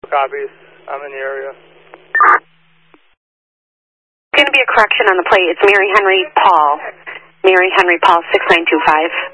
Copies. I'm in the area. It's going to be a correction on the plate. It's Mary Henry Paul. Mary Henry Paul 6925.